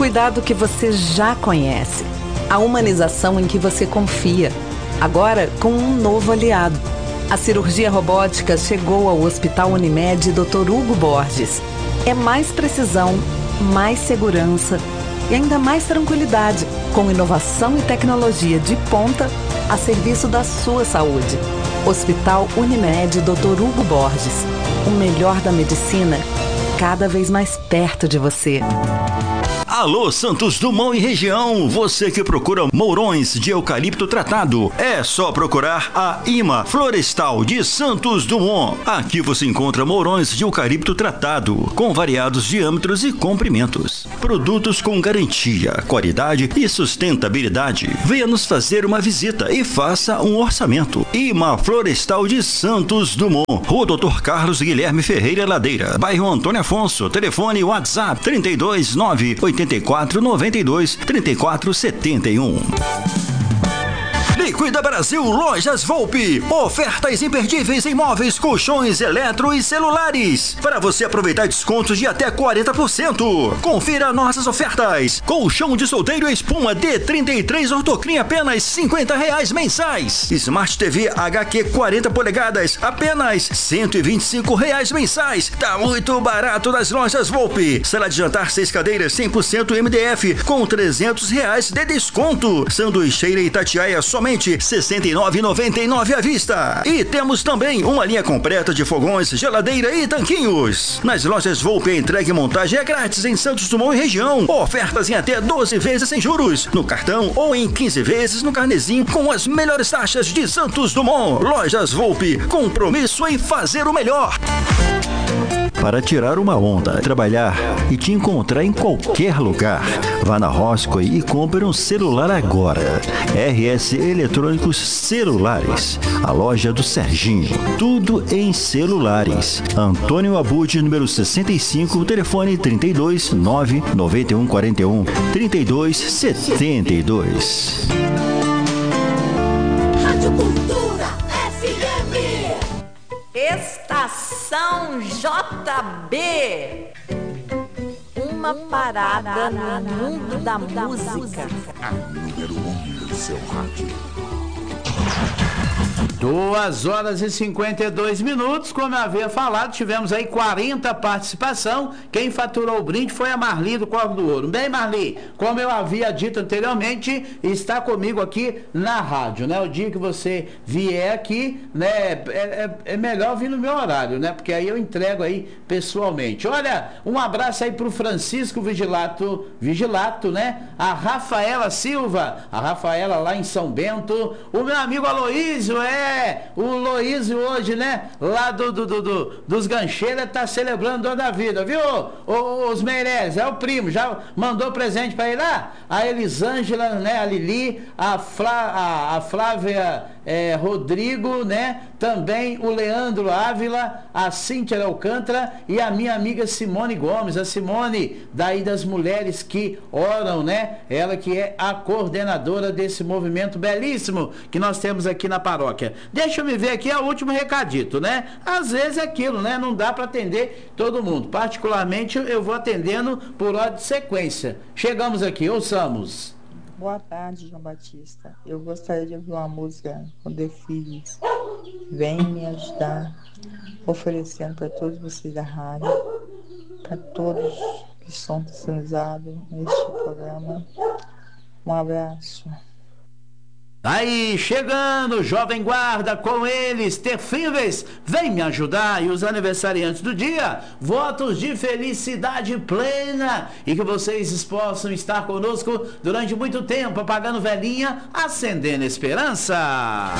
cuidado que você já conhece. A humanização em que você confia. Agora com um novo aliado. A cirurgia robótica chegou ao Hospital Unimed Dr. Hugo Borges. É mais precisão, mais segurança e ainda mais tranquilidade, com inovação e tecnologia de ponta a serviço da sua saúde. Hospital Unimed Dr. Hugo Borges. O melhor da medicina, cada vez mais perto de você. Alô, Santos Dumont e região, você que procura mourões de eucalipto tratado, é só procurar a IMA Florestal de Santos Dumont. Aqui você encontra mourões de eucalipto tratado, com variados diâmetros e comprimentos. Produtos com garantia, qualidade e sustentabilidade. Venha nos fazer uma visita e faça um orçamento. IMA Florestal de Santos Dumont, Rua Dr. Carlos Guilherme Ferreira Ladeira, bairro Antônio Afonso, telefone WhatsApp 329 84 92 34 71. Liquida Brasil Lojas Volpe. Ofertas imperdíveis em móveis, colchões, eletro e celulares. Para você aproveitar descontos de até 40%. Confira nossas ofertas. Colchão de solteiro espuma D33 Ortocrim apenas R$50 mensais. Smart TV HQ 40 polegadas apenas R$125 mensais. Tá muito barato nas Lojas Volpe. Sala de jantar 6 cadeiras 100% MDF com R$300 de desconto. Sanduicheira Itatiaia somente R$ 69,99 à vista. E temos também uma linha completa de fogões, geladeira e tanquinhos. Nas Lojas Volpe, entrega e montagem é grátis em Santos Dumont e região. Ofertas em até 12 vezes sem juros, no cartão ou em 15 vezes no carnezinho com as melhores taxas de Santos Dumont. Lojas Volpe, compromisso em fazer o melhor. Para tirar uma onda, trabalhar e te encontrar em qualquer lugar. Vá na Roscoe e compre um celular agora. RS Eletrônicos Celulares, a loja do Serginho. Tudo em celulares. Antônio Abud, número 65, telefone 32 991 41 32 72. Rádio Cultura FM. Estação JB. Uma parada no mundo da música. A número 1 do seu rádio. 2h52, como eu havia falado, tivemos aí 40 participação. Quem faturou o brinde foi a Marli do Corvo do Ouro. Bem, Marli, como eu havia dito anteriormente, está comigo aqui na rádio, né? O dia que você vier aqui, né, é melhor vir no meu horário, né? Porque aí eu entrego aí pessoalmente. Olha, um abraço aí pro Francisco Vigilato, né? A Rafaela Silva, a Rafaela lá em São Bento, o meu amigo Aloísio, o Loísio hoje, né, lá dos Gancheiras, tá celebrando toda a vida, viu? Os Meireles, é o primo, já mandou presente pra ele lá? A Elisângela, né, a Lili, a Flávia Rodrigo, né, também o Leandro Ávila, a Cíntia Alcântara e a minha amiga Simone Gomes, a Simone, daí das Mulheres que Oram, né, ela que é a coordenadora desse movimento belíssimo que nós temos aqui na paróquia. Deixa eu me ver aqui, é o último recadito, né? Às vezes é aquilo, né? Não dá para atender todo mundo. Particularmente, eu vou atendendo por ordem de sequência. Chegamos aqui, ouçamos. Boa tarde, João Batista. Eu gostaria de ouvir uma música com The Filhos. Vem me ajudar, oferecendo para todos vocês da rádio, para todos que estão sintonizados neste programa. Um abraço. Aí, chegando, Jovem Guarda, com eles, terríveis, vem me ajudar. E os aniversariantes do dia, votos de felicidade plena e que vocês possam estar conosco durante muito tempo, apagando velhinha, acendendo esperança.